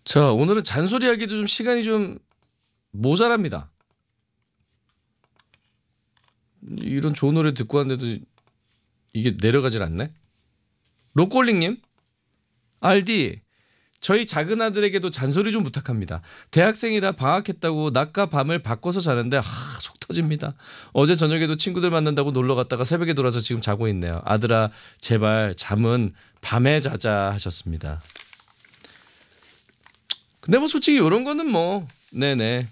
자, 오늘은 잔소리하기도 좀 시간이 좀 모자랍니다. 이런 좋은 노래 듣고 왔는데도 이게 내려가질 않네. 로꼴링님, 알디, 저희 작은 아들에게도 잔소리 좀 부탁합니다. 대학생이라 방학했다고 낮과 밤을 바꿔서 자는데 속 터집니다. 어제 저녁에도 친구들 만난다고 놀러 갔다가 새벽에 돌아서 지금 자고 있네요. 아들아, 제발 잠은 밤에 자자 하셨습니다. 근데 뭐 솔직히 이런 거는 뭐 네네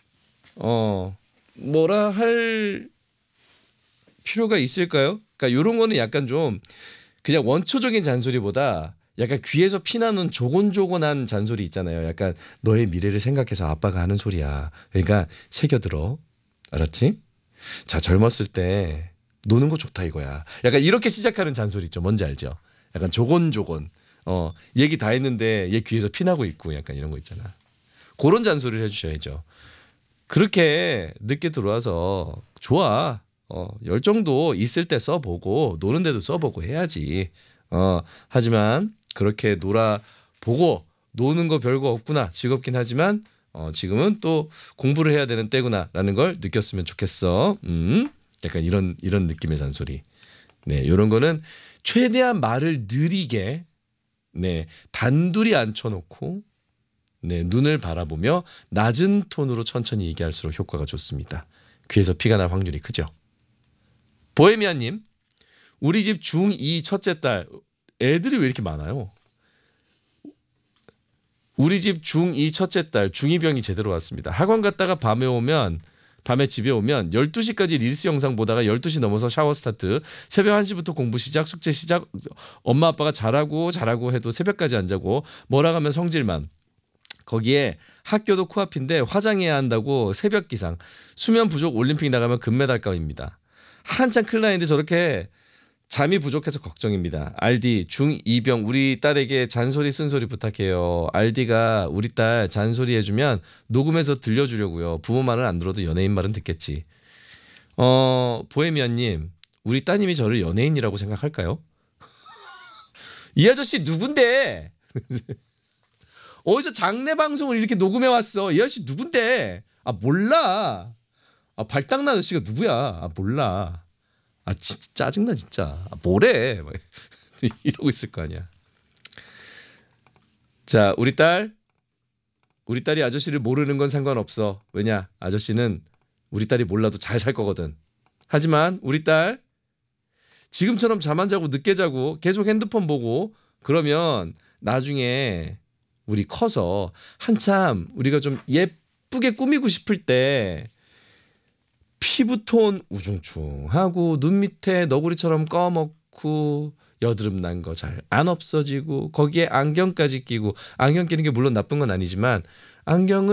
뭐라 할 필요가 있을까요? 그러니까 이런 거는 약간 좀 그냥 원초적인 잔소리보다 약간 귀에서 피나는 조곤조곤한 잔소리 있잖아요. 약간 너의 미래를 생각해서 아빠가 하는 소리야. 그러니까 새겨들어. 알았지? 자, 젊었을 때 노는 거 좋다 이거야. 약간 이렇게 시작하는 잔소리 있죠. 뭔지 알죠? 약간 조곤조곤. 얘기 다 했는데 얘 귀에서 피나고 있고 약간 이런 거 있잖아. 그런 잔소리를 해주셔야죠. 그렇게 늦게 들어와서 좋아. 열정도 있을 때 써보고 노는데도 써보고 해야지. 하지만 그렇게 놀아보고 노는 거 별거 없구나. 즐겁긴 하지만 지금은 또 공부를 해야 되는 때구나라는 걸 느꼈으면 좋겠어. 약간 이런 느낌의 잔소리. 네, 이런 거는 최대한 말을 느리게 네, 단둘이 앉혀놓고 네, 눈을 바라보며 낮은 톤으로 천천히 얘기할수록 효과가 좋습니다. 귀에서 피가 날 확률이 크죠. 보헤미아님, 우리 집 중2 첫째 딸, 애들이 왜 이렇게 많아요? 우리 집 중2 첫째 딸, 중2병이 제대로 왔습니다. 학원 갔다가 밤에 집에 오면 12시까지 릴스 영상 보다가 12시 넘어서 샤워 스타트, 새벽 1시부터 공부 시작, 숙제 시작, 엄마 아빠가 잘하고 해도 새벽까지 안 자고 뭐라 하면 성질만. 거기에 학교도 코앞인데 화장해야 한다고 새벽 기상, 수면 부족 올림픽 나가면 금메달감입니다. 한참 클 나이인데 저렇게 잠이 부족해서 걱정입니다. 알디 중2병 우리 딸에게 잔소리 쓴소리 부탁해요. 알디가 우리 딸 잔소리 해주면 녹음해서 들려주려고요. 부모 말은 안 들어도 연예인 말은 듣겠지. 보헤미안님, 우리 따님이 저를 연예인이라고 생각할까요? 이 아저씨 누군데? 어디서 장례 방송을 이렇게 녹음해 왔어? 이 아저씨 누군데? 아 몰라. 아 발당나 아저씨가 누구야? 아 몰라. 아 진짜 짜증나 진짜. 아, 뭐래? 막 이러고 있을 거 아니야. 자, 우리 딸이 아저씨를 모르는 건 상관없어. 왜냐? 아저씨는 우리 딸이 몰라도 잘 살 거거든. 하지만 우리 딸 지금처럼 잠 안 자고 늦게 자고 계속 핸드폰 보고 그러면 나중에 우리 커서 한참 우리가 좀 예쁘게 꾸미고 싶을 때 피부톤 우중충하고 눈 밑에 너구리처럼 꺼먹고 여드름 난 거 잘 안 없어지고 거기에 안경까지 끼고 안경 끼는 게 물론 나쁜 건 아니지만 안경을